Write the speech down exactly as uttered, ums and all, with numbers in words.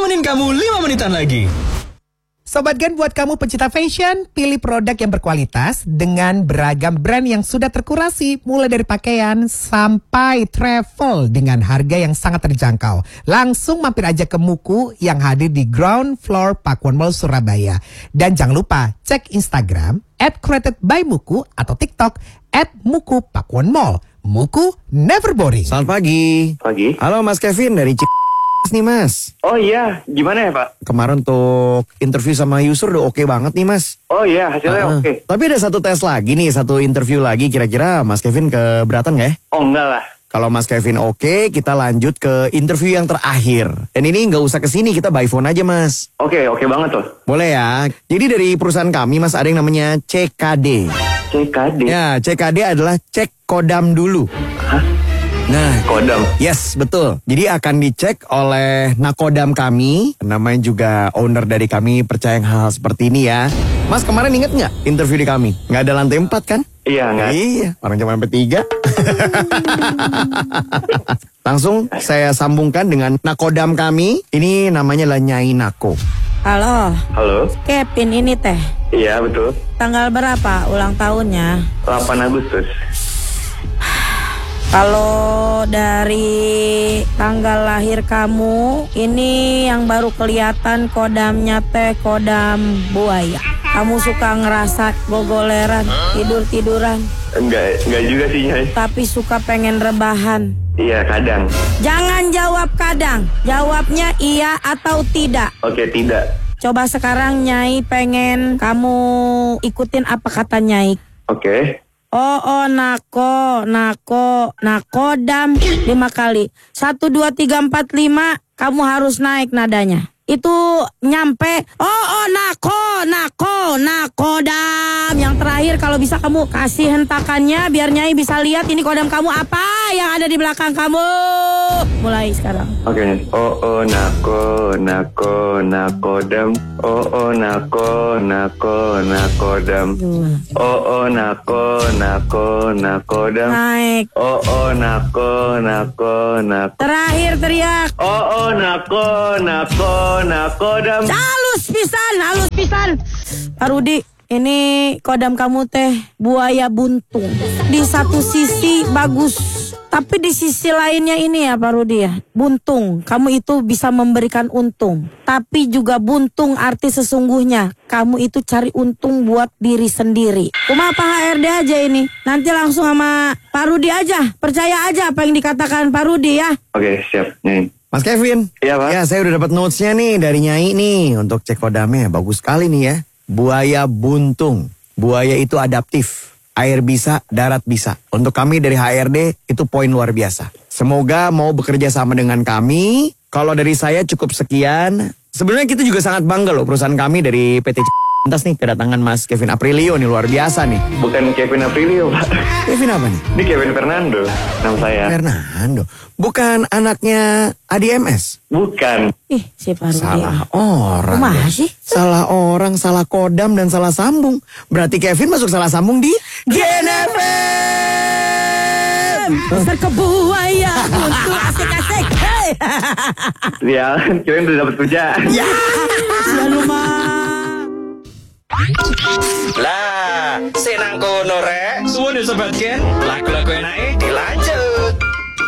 nemenin kamu lima menitan lagi. Sobat Gen, buat kamu pecinta fashion, pilih produk yang berkualitas dengan beragam brand yang sudah terkurasi, mulai dari pakaian sampai travel dengan harga yang sangat terjangkau. Langsung mampir aja ke Muku yang hadir di ground floor Pakuan Mall Surabaya. Dan jangan lupa cek Instagram at created by Muku atau TikTok at Muku Pakuan Mall. Muku never boring. Selamat pagi. Pagi. Halo Mas Kevin dari C nih Mas. Oh iya, gimana ya Pak? Kemarin untuk interview sama user udah oke banget nih Mas. Oh iya, hasilnya uh, oke. Tapi ada satu tes lagi nih, satu interview lagi. Kira-kira Mas Kevin keberatan gak ya? Oh enggak lah. Kalau Mas Kevin oke, kita lanjut ke interview yang terakhir. Dan ini nggak usah kesini, kita by phone aja Mas. Oke, oke banget tuh. Boleh ya. Jadi dari perusahaan kami Mas ada yang namanya C K D. C K D? Ya, C K D adalah cek kodam dulu. Hah? Nah, kodam. Yes, betul. Jadi akan dicek oleh nakodam kami. Namanya juga owner dari kami, percaya yang hal seperti ini ya. Mas kemarin inget nggak interview di kami? Nggak ada lantai empat kan? Iya, nggak. Iya, orang cuma sampai tiga. Langsung saya sambungkan dengan nakodam kami. Ini namanya lah Nyai Nako. Halo. Halo. Kevin ini teh. Iya, betul. Tanggal berapa ulang tahunnya? delapan Agustus. Kalau dari tanggal lahir kamu, ini yang baru kelihatan kodamnya teh kodam buaya. Kamu suka ngerasa gogoleran, tidur-tiduran? Enggak, enggak juga sih Nyai. Tapi suka pengen rebahan. Iya, kadang. Jangan jawab kadang, jawabnya iya atau tidak. Oke, tidak. Coba sekarang Nyai pengen kamu ikutin apa kata Nyai. Oke. Oh, oh, nako, nako, nakodam lima kali. Satu, dua, tiga, empat, lima. Kamu harus naik nadanya. Itu nyampe. Oh, oh, nako, nako, nakodam. Yang terakhir kalau bisa kamu kasih hentakannya biar Nyai bisa lihat ini kodam kamu apa yang ada di belakang kamu. Mulai sekarang. Oke, Nyai. Oh, oh, nako, nako, nakodam. Oh, oh, nako, nako, nakodam. Oh, oh, nako, nako, nakodam. Naik. Oh, oh, nako, nako, nako. Terakhir teriak. Oh, oh, nako, nako, nakodam. Halus pisan, halus pisan. Pak Rudi, ini kodam kamu teh buaya buntung. Di satu sisi bagus, tapi di sisi lainnya ini ya Pak Rudi ya, buntung. Kamu itu bisa memberikan untung, tapi juga buntung arti sesungguhnya. Kamu itu cari untung buat diri sendiri. Cuma Pak H R D aja ini. Nanti langsung sama Pak Rudi aja. Percaya aja apa yang dikatakan Pak Rudi ya. Oke, siap, Nyai. Mas Kevin. Iya Pak. Ya, saya udah dapat notesnya nih dari Nyai nih untuk cek kodamnya. Bagus sekali nih ya. Buaya buntung. Buaya itu adaptif. Air bisa, darat bisa. Untuk kami dari H R D itu poin luar biasa. Semoga mau bekerja sama dengan kami. Kalau dari saya cukup sekian. Sebenarnya kita juga sangat bangga loh perusahaan kami dari P T Cintas nih kedatangan Mas Kevin Aprilio nih luar biasa nih. Bukan Kevin Aprilio Pak. Kevin apa nih? Ini Kevin Fernando, nama saya. Fernando. Bukan anaknya A D M S? Bukan. Ih, si Pak Rudi. Salah orang. Kumaha ya. sih? Salah orang, salah kodam dan salah sambung. Berarti Kevin masuk salah sambung di Gen F M. Besar ke buaya untuk asik-asik. Hey. Ya, kirain udah dapat kerjaan. Ya. Selalu mah. Lah, senang kono rek. Suwun ya Sobat Gen. Lagu-lagu enake dilanjut.